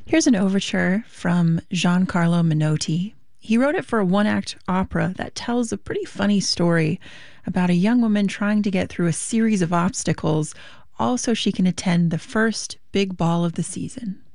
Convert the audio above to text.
Here's an overture from Giancarlo Menotti. He wrote it for a one-act opera that tells a pretty funny story about a young woman trying to get through a series of obstacles, all so she can attend the first big ball of the season.